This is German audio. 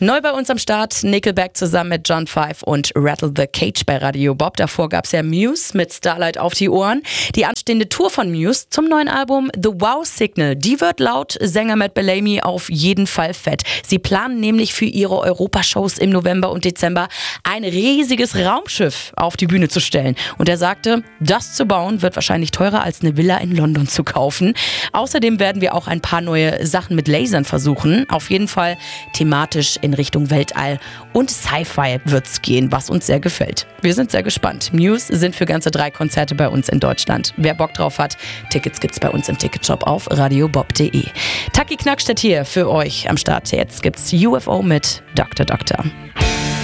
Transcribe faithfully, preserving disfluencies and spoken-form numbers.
Neu bei uns am Start, Nickelback zusammen mit John Five und Rattle the Cage bei Radio Bob. Davor gab es ja Muse mit Starlight auf die Ohren. Die anstehende Tour von Muse zum neuen Album The Wow Signal, die wird laut Sänger Matt Bellamy auf jeden Fall fett. Sie planen nämlich für ihre Europashows im November und Dezember ein riesiges Raumschiff auf die Bühne zu stellen. Und er sagte, das zu bauen wird wahrscheinlich teurer als eine Villa in London zu kaufen. Außerdem werden wir auch ein paar neue Sachen mit Lasern versuchen. Auf jeden Fall thematisch in Richtung Weltall und Sci-Fi wird's gehen, was uns sehr gefällt. Wir sind sehr gespannt. Muse sind für ganze drei Konzerte bei uns in Deutschland. Wer Bock drauf hat, Tickets gibt's bei uns im Ticketshop auf radiobob punkt de. Taki Knackstedt hier für euch am Start. Jetzt gibt's U F O mit Doktor Doktor.